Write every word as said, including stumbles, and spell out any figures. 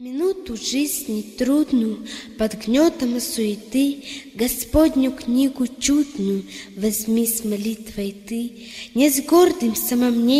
Минуту жизни трудную, под гнетом суеты, Господню книгу чудную возьми с молитвой ты, не с гордым самомнением,